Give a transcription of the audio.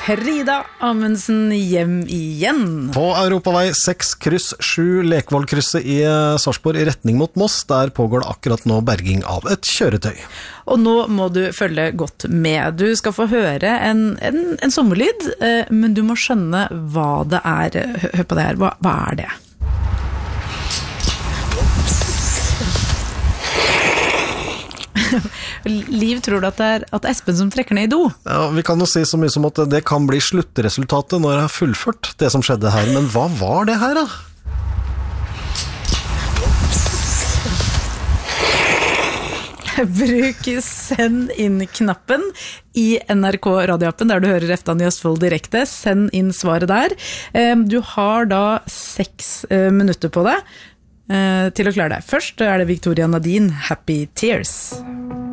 Frida Amundsen hjem igjen. På Europavei 6/7 Lekvollkrysset i Sarpsborg i retning mot Moss, der pågår det akkurat nå berging av et kjøretøy. Og nå må du følge godt med. Du skal få høre en sommerlyd, men du må skjønne hva det er. Hør på det her, hva er det? Liv tror du at det er Espen som trekker ned i do? Ja, vi kan jo si så mye som at det kan bli sluttresultatet når jeg har fullført det som skjedde her. Men hva var det her da? Bruk send inn-knappen i NRK radioappen, der du hører Eftan i Østfold direkte. Send inn svaret der. Du har da 6 minutter på det til å klare deg. Først er det Victoria Nadine, Happy Tears.